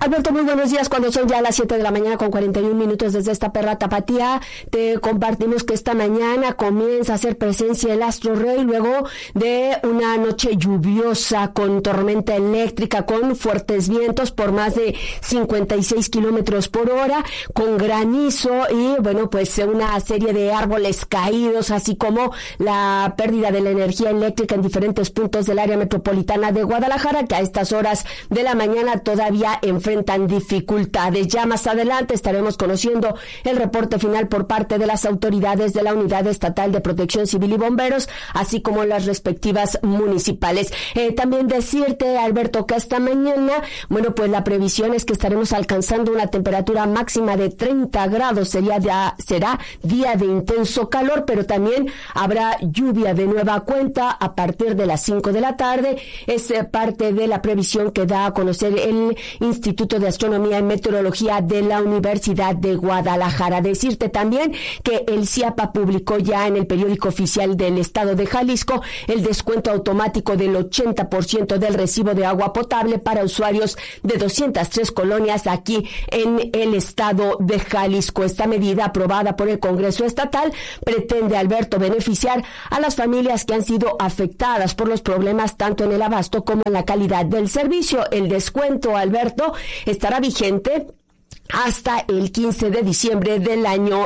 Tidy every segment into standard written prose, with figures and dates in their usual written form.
Alberto, muy buenos días. Cuando son ya las 7 de la mañana con 41 minutos desde esta perra tapatía, te compartimos que esta mañana comienza a hacer presencia el astro rey luego de una noche lluviosa con tormenta eléctrica, con fuertes vientos por más de 56 kilómetros por hora, con granizo y, bueno, pues una serie de árboles caídos, así como la pérdida de la energía eléctrica en diferentes puntos del área metropolitana de Guadalajara, que a estas horas de la mañana todavía enfrentan dificultades. Ya más adelante estaremos conociendo el reporte final por parte de las autoridades de la Unidad Estatal de Protección Civil y Bomberos, así como las respectivas municipales. También decirte, Alberto, que esta mañana, bueno, pues la previsión es que estaremos alcanzando una temperatura máxima de 30 grados. Será día de intenso calor, pero también habrá lluvia de nueva cuenta a partir de las 5 de la tarde. Es parte de la previsión que da a conocer el Instituto de Astronomía y Meteorología de la Universidad de Guadalajara. Decirte también que el CIAPA publicó ya en el periódico oficial del estado de Jalisco el descuento automático del 80% del recibo de agua potable para usuarios de 203 colonias aquí en el estado de Jalisco. Esta medida, aprobada por el Congreso Estatal, pretende, Alberto, beneficiar a las familias que han sido afectadas por los problemas tanto en el abasto como en la calidad del servicio. El descuento, Alberto, estará vigente hasta el 15 de diciembre del año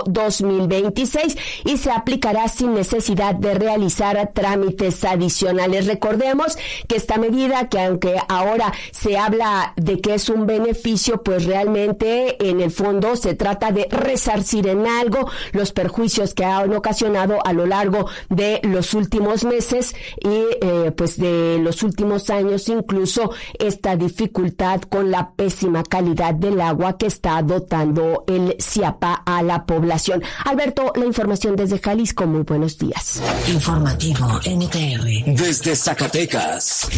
2026 y se aplicará sin necesidad de realizar trámites adicionales. Recordemos que esta medida, que aunque ahora se habla de que es un beneficio, pues realmente en el fondo se trata de resarcir en algo los perjuicios que han ocasionado a lo largo de los últimos meses y pues de los últimos años, incluso esta dificultad con la pésima calidad del agua que está dotando el CIAPA a la población. Alberto, la información desde Jalisco. Muy buenos días. Informativo NTR. Desde Zacatecas.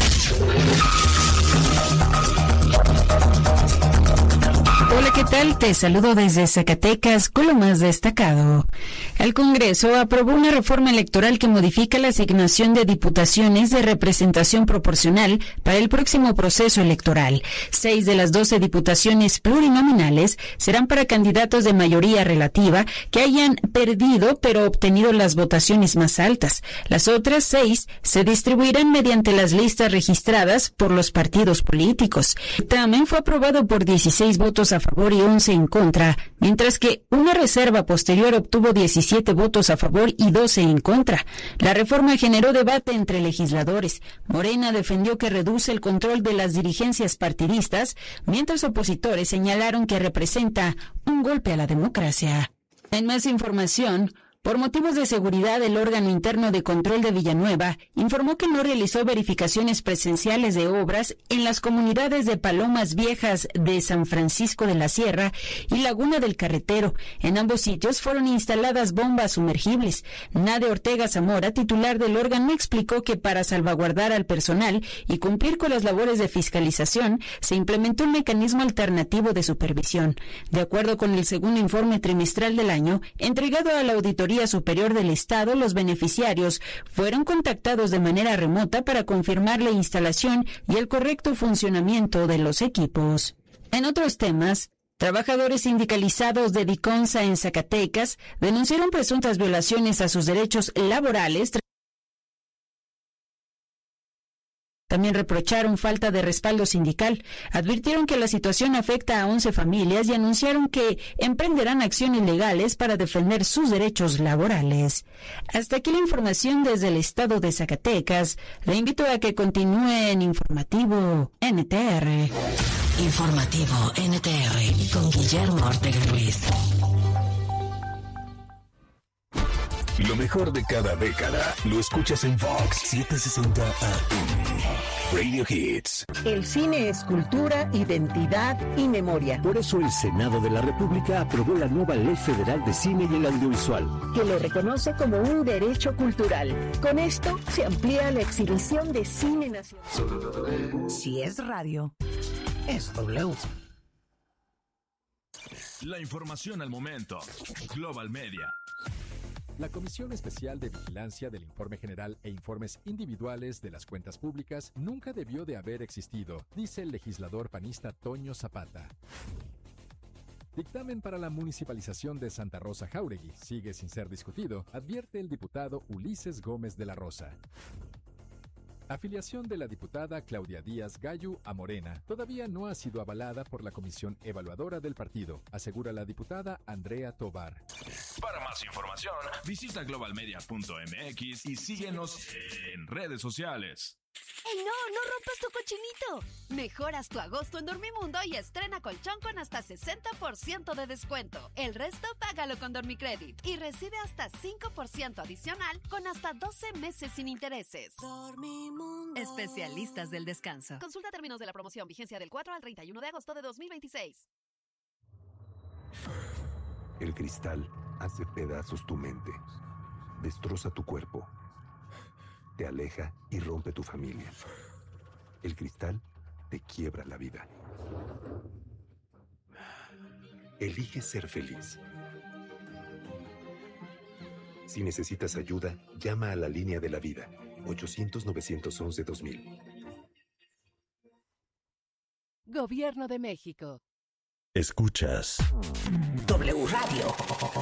Hola, ¿qué tal? Te saludo desde Zacatecas con lo más destacado. El Congreso aprobó una reforma electoral que modifica la asignación de diputaciones de representación proporcional para el próximo proceso electoral. 6 de las 12 diputaciones plurinominales serán para candidatos de mayoría relativa que hayan perdido pero obtenido las votaciones más altas. Las otras 6 se distribuirán mediante las listas registradas por los partidos políticos. También fue aprobado por 16 votos a favor y 11 en contra, mientras que una reserva posterior obtuvo 17 votos a favor y 12 en contra. La reforma generó debate entre legisladores. Morena defendió que reduce el control de las dirigencias partidistas, mientras opositores señalaron que representa un golpe a la democracia. En más información, por motivos de seguridad, el órgano interno de control de Villanueva informó que no realizó verificaciones presenciales de obras en las comunidades de Palomas Viejas de San Francisco de la Sierra y Laguna del Carretero. En ambos sitios fueron instaladas bombas sumergibles. Nadia Ortega Zamora, titular del órgano, explicó que para salvaguardar al personal y cumplir con las labores de fiscalización, se implementó un mecanismo alternativo de supervisión. De acuerdo con el segundo informe trimestral del año, entregado a la Auditoría Superior del Estado, los beneficiarios fueron contactados de manera remota para confirmar la instalación y el correcto funcionamiento de los equipos. En otros temas, trabajadores sindicalizados de Diconsa en Zacatecas denunciaron presuntas violaciones a sus derechos laborales. También reprocharon falta de respaldo sindical, advirtieron que la situación afecta a 11 familias y anunciaron que emprenderán acciones legales para defender sus derechos laborales. Hasta aquí la información desde el estado de Zacatecas. Le invito a que continúe en Informativo NTR. Informativo NTR con Guillermo Ortega Ruiz. Lo mejor de cada década lo escuchas en Fox 760 AM. Radio Hits. El cine es cultura, identidad y memoria. Por eso el Senado de la República aprobó la nueva Ley Federal de Cine y el Audiovisual, que lo reconoce como un derecho cultural. Con esto se amplía la exhibición de cine nacional. Si es radio, es W. La información al momento. Global Media. La Comisión Especial de Vigilancia del Informe General e Informes Individuales de las Cuentas Públicas nunca debió de haber existido, dice el legislador panista Toño Zapata. Dictamen para la municipalización de Santa Rosa Jáuregui sigue sin ser discutido, advierte el diputado Ulises Gómez de la Rosa. Afiliación de la diputada Claudia Díaz Gallo a Morena todavía no ha sido avalada por la comisión evaluadora del partido, asegura la diputada Andrea Tobar. Para más información, visita globalmedia.mx y síguenos en redes sociales. ¡Ey, no rompas tu cochinito! Mejoras tu agosto en Dormimundo y estrena colchón con hasta 60% de descuento. El resto págalo con Dormicredit y recibe hasta 5% adicional con hasta 12 meses sin intereses. Dormimundo. Especialistas del descanso. Consulta términos de la promoción, vigencia del 4 al 31 de agosto de 2026. El cristal hace pedazos tu mente, destroza tu cuerpo, te aleja y rompe tu familia. El cristal te quiebra la vida. Elige ser feliz. Si necesitas ayuda, llama a la línea de la vida, 800-911-2000. Gobierno de México. Escuchas W Radio.